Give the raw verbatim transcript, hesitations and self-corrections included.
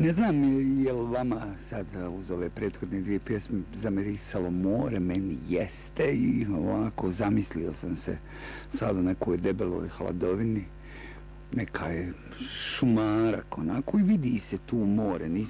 Ne znam je li vama sad uz ove prethodne dvije pjesme zamirisalo more, meni jeste i ovako zamislio sam se sad u nekoj debeloj hladovini, neka je šumarak onako i vidi se tu more,